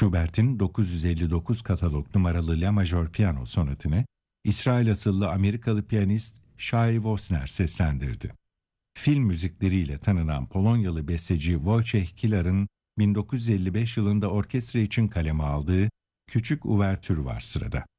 Schubert'in 959 katalog numaralı La Major piyano sonatını İsrail asıllı Amerikalı piyanist Shai Wosner seslendirdi. Film müzikleriyle tanınan Polonyalı besteci Wojciech Kilar'ın 1955 yılında orkestra için kaleme aldığı küçük uvertür var sırada.